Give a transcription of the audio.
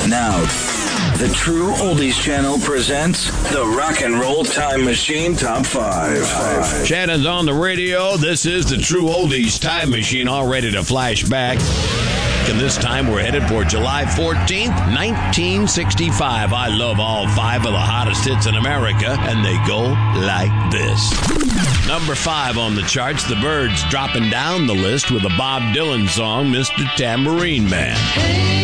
Now, the True Oldies Channel presents the Rock and Roll Time Machine Top 5. Shannon's on the radio. This is the True Oldies Time Machine, all ready to flash back. And this time we're headed for July 14th, 1965. I love all 5 of the hottest hits in America, and they go like this. Number 5 on the charts, The Byrds dropping down the list with a Bob Dylan song, Mr. Tambourine Man.